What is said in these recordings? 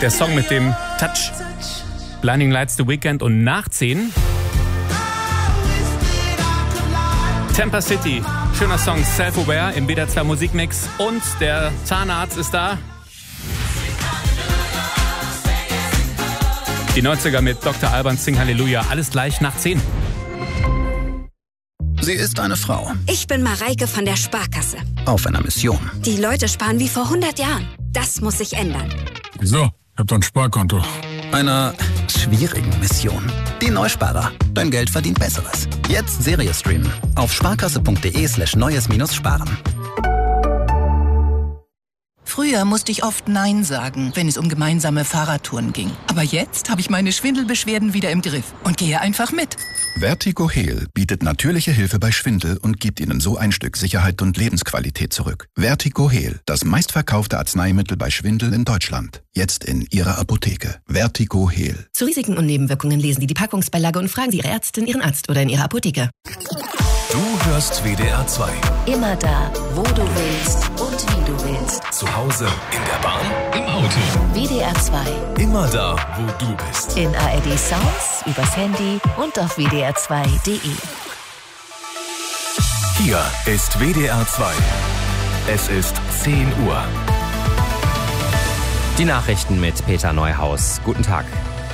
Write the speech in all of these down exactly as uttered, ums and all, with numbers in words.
Der Song mit dem Touch. Blinding Lights, The Weeknd und nach zehn. Tampa City. Schöner Song, Self-Aware im W D R zwei Musikmix. Und der Zahnarzt ist da. Die neunziger mit Doktor Alban, Sing Halleluja. Alles gleich nach zehn. Sie ist eine Frau. Ich bin Mareike von der Sparkasse. Auf einer Mission. Die Leute sparen wie vor hundert Jahren. Das muss sich ändern. Wieso? Ich hab doch ein Sparkonto. Einer schwierigen Mission. Die Neusparer. Dein Geld verdient Besseres. Jetzt Serie streamen. Auf sparkasse.de slash neues minus sparen. Früher musste ich oft Nein sagen, wenn es um gemeinsame Fahrradtouren ging. Aber jetzt habe ich meine Schwindelbeschwerden wieder im Griff und gehe einfach mit. Vertigo Heal bietet natürliche Hilfe bei Schwindel und gibt Ihnen so ein Stück Sicherheit und Lebensqualität zurück. Vertigo Heal, das meistverkaufte Arzneimittel bei Schwindel in Deutschland. Jetzt in Ihrer Apotheke. Vertigo Heal. Zu Risiken und Nebenwirkungen lesen Sie die Packungsbeilage und fragen Sie Ihre Ärztin, Ihren Arzt oder in Ihrer Apotheke. Du hörst W D R zwei. Immer da, wo du willst und wie du willst. Zu Hause, in der Bahn, im Auto. W D R zwei. Immer da, wo du bist. In A R D Sounds, übers Handy und auf w d r zwei punkt d e. Hier ist W D R zwei. Es ist zehn Uhr. Die Nachrichten mit Peter Neuhaus. Guten Tag.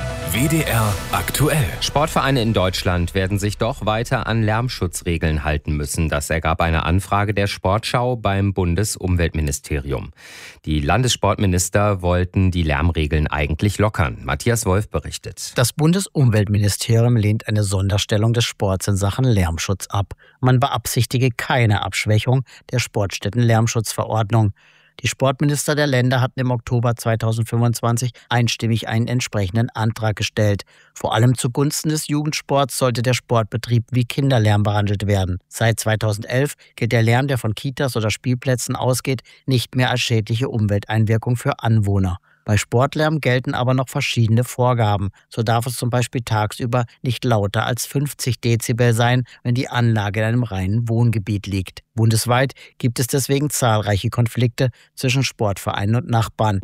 W D R aktuell. Sportvereine in Deutschland werden sich doch weiter an Lärmschutzregeln halten müssen. Das ergab eine Anfrage der Sportschau beim Bundesumweltministerium. Die Landessportminister wollten die Lärmregeln eigentlich lockern. Matthias Wolf berichtet. Das Bundesumweltministerium lehnt eine Sonderstellung des Sports in Sachen Lärmschutz ab. Man beabsichtige keine Abschwächung der Sportstätten-Lärmschutzverordnung. Die Sportminister der Länder hatten im Oktober zweitausendfünfundzwanzig einstimmig einen entsprechenden Antrag gestellt. Vor allem zugunsten des Jugendsports sollte der Sportbetrieb wie Kinderlärm behandelt werden. Seit zweitausendelf gilt der Lärm, der von Kitas oder Spielplätzen ausgeht, nicht mehr als schädliche Umwelteinwirkung für Anwohner. Bei Sportlärm gelten aber noch verschiedene Vorgaben. So darf es zum Beispiel tagsüber nicht lauter als fünfzig Dezibel sein, wenn die Anlage in einem reinen Wohngebiet liegt. Bundesweit gibt es deswegen zahlreiche Konflikte zwischen Sportvereinen und Nachbarn.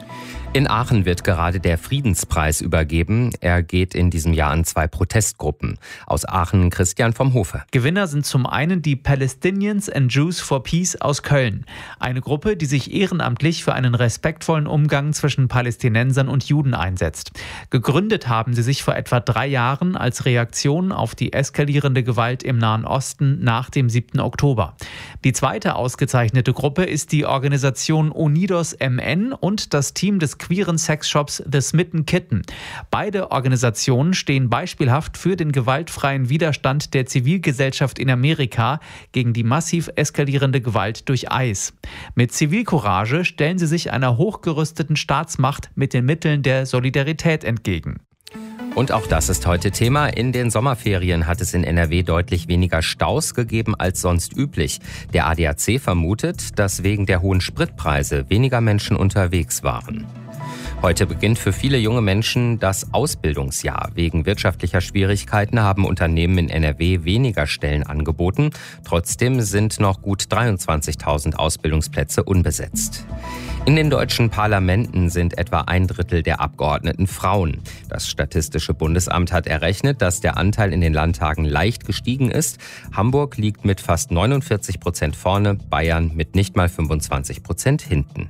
In Aachen wird gerade der Friedenspreis übergeben. Er geht in diesem Jahr an zwei Protestgruppen. Aus Aachen Christian vom Hofe. Gewinner sind zum einen die Palestinians and Jews for Peace aus Köln. Eine Gruppe, die sich ehrenamtlich für einen respektvollen Umgang zwischen Palästinensern und Juden einsetzt. Gegründet haben sie sich vor etwa drei Jahren als Reaktion auf die eskalierende Gewalt im Nahen Osten nach dem siebten Oktober. Die zweite ausgezeichnete Gruppe ist die Organisation Unidos M N und das Team des queeren Sexshops The Smitten Kitten. Beide Organisationen stehen beispielhaft für den gewaltfreien Widerstand der Zivilgesellschaft in Amerika gegen die massiv eskalierende Gewalt durch ICE. Mit Zivilcourage stellen sie sich einer hochgerüsteten Staatsmacht mit den Mitteln der Solidarität entgegen. Und auch das ist heute Thema. In den Sommerferien hat es in N R W deutlich weniger Staus gegeben als sonst üblich. Der A D A C vermutet, dass wegen der hohen Spritpreise weniger Menschen unterwegs waren. Heute beginnt für viele junge Menschen das Ausbildungsjahr. Wegen wirtschaftlicher Schwierigkeiten haben Unternehmen in N R W weniger Stellen angeboten. Trotzdem sind noch gut dreiundzwanzigtausend Ausbildungsplätze unbesetzt. In den deutschen Parlamenten sind etwa ein Drittel der Abgeordneten Frauen. Das Statistische Bundesamt hat errechnet, dass der Anteil in den Landtagen leicht gestiegen ist. Hamburg liegt mit fast neunundvierzig Prozent vorne, Bayern mit nicht mal fünfundzwanzig Prozent hinten.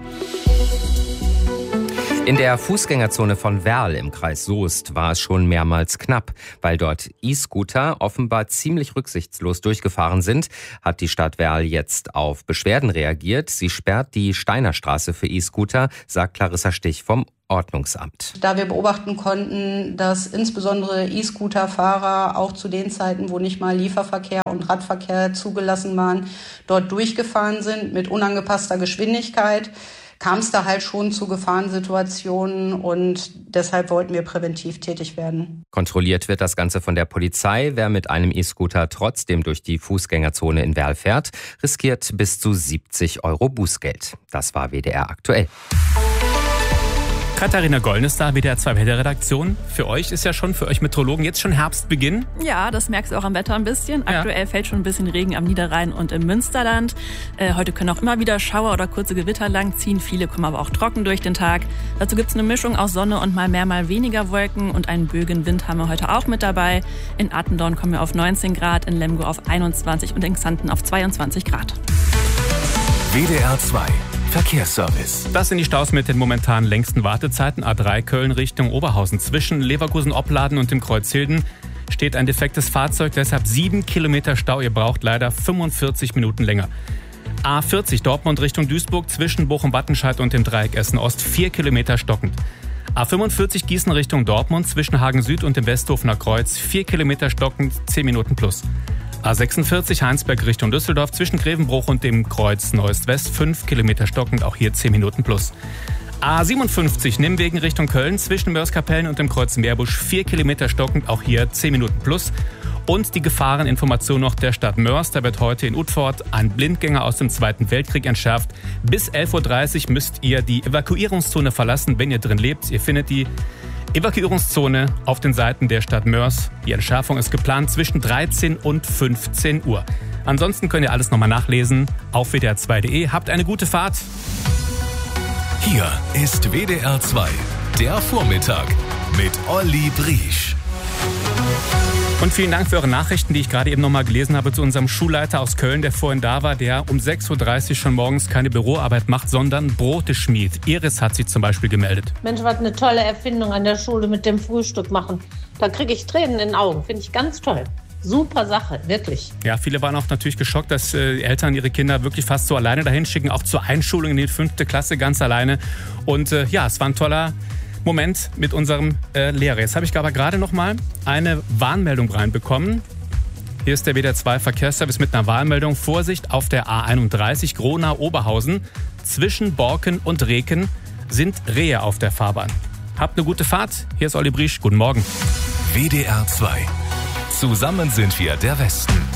In der Fußgängerzone von Werl im Kreis Soest war es schon mehrmals knapp. Weil dort E-Scooter offenbar ziemlich rücksichtslos durchgefahren sind, hat die Stadt Werl jetzt auf Beschwerden reagiert. Sie sperrt die Steinerstraße für E-Scooter, sagt Clarissa Stich vom Ordnungsamt. Da wir beobachten konnten, dass insbesondere E-Scooter-Fahrer auch zu den Zeiten, wo nicht mal Lieferverkehr und Radverkehr zugelassen waren, dort durchgefahren sind mit unangepasster Geschwindigkeit, kam es da halt schon zu Gefahrensituationen und deshalb wollten wir präventiv tätig werden. Kontrolliert wird das Ganze von der Polizei. Wer mit einem E-Scooter trotzdem durch die Fußgängerzone in Werl fährt, riskiert bis zu siebzig Euro Bußgeld. Das war W D R aktuell. Katharina Golln ist da, W D R zwei Wetterredaktion. Für euch ist ja schon, für euch Meteorologen, jetzt schon Herbstbeginn. Ja, das merkst du auch am Wetter ein bisschen. Aktuell ja. fällt schon ein bisschen Regen am Niederrhein und im Münsterland. Äh, heute können auch immer wieder Schauer oder kurze Gewitter langziehen. Viele kommen aber auch trocken durch den Tag. Dazu gibt es eine Mischung aus Sonne und mal mehr, mal weniger Wolken. Und einen böigen Wind haben wir heute auch mit dabei. In Attendorn kommen wir auf neunzehn Grad, in Lemgo auf einundzwanzig und in Xanten auf zweiundzwanzig Grad. W D R zwei Verkehrsservice. Das sind die Staus mit den momentan längsten Wartezeiten. A drei Köln Richtung Oberhausen. Zwischen Leverkusen-Opladen und dem Kreuz Hilden steht ein defektes Fahrzeug, deshalb sieben Kilometer Stau. Ihr braucht leider fünfundvierzig Minuten länger. A vierzig Dortmund Richtung Duisburg zwischen Bochum-Wattenscheid und dem Dreieck Essen-Ost vier Kilometer stockend. A fünfundvierzig Gießen Richtung Dortmund zwischen Hagen Süd und dem Westhofener Kreuz vier Kilometer stockend, zehn Minuten plus. A sechsundvierzig Heinsberg Richtung Düsseldorf zwischen Grevenbruch und dem Kreuz Neuest-West fünf Kilometer stockend, auch hier zehn Minuten plus. A siebenundfünfzig Nimmwegen Richtung Köln zwischen Mörs-Kapellen und dem Kreuz Meerbusch vier Kilometer stockend, auch hier zehn Minuten plus. Und die Gefahreninformation noch der Stadt Mörs. Da wird heute in Utford ein Blindgänger aus dem Zweiten Weltkrieg entschärft. Bis elf Uhr dreißig müsst ihr die Evakuierungszone verlassen, wenn ihr drin lebt. Ihr findet die Evakuierungszone auf den Seiten der Stadt Mörs. Die Entschärfung ist geplant zwischen dreizehn und fünfzehn Uhr. Ansonsten könnt ihr alles nochmal nachlesen auf W D R zwei Punkt de. Habt eine gute Fahrt. Hier ist W D R zwei, der Vormittag mit Olli Briesch. Und vielen Dank für eure Nachrichten, die ich gerade eben nochmal gelesen habe, zu unserem Schulleiter aus Köln, der vorhin da war, der um sechs Uhr dreißig schon morgens keine Büroarbeit macht, sondern Brote schmiert. Iris hat sich zum Beispiel gemeldet. Mensch, was eine tolle Erfindung an der Schule mit dem Frühstück machen. Da kriege ich Tränen in den Augen. Finde ich ganz toll. Super Sache, wirklich. Ja, viele waren auch natürlich geschockt, dass äh, Eltern ihre Kinder wirklich fast so alleine dahin schicken, auch zur Einschulung in die fünfte Klasse ganz alleine. Und äh, ja, es war ein toller Moment mit unserem äh, Lehrer. Jetzt habe ich aber gerade noch mal eine Warnmeldung reinbekommen. Hier ist der W D R zwei Verkehrsservice mit einer Warnmeldung. Vorsicht auf der A einunddreißig Gronau-Oberhausen. Zwischen Borken und Reken sind Rehe auf der Fahrbahn. Habt eine gute Fahrt. Hier ist Olli Briesch. Guten Morgen. W D R zwei. Zusammen sind wir der Westen.